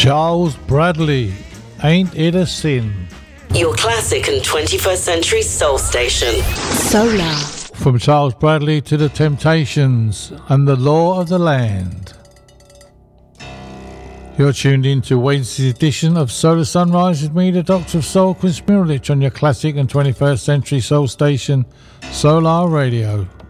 Charles Bradley, Ain't It a Sin? Your classic and 21st century soul station. Solar. From Charles Bradley to the Temptations and the Law of the Land. You're tuned in to Wednesday's edition of Solar Sunrise with me, the Doctor of Soul, Chris Mirolich, on your classic and 21st century soul station, Solar Radio.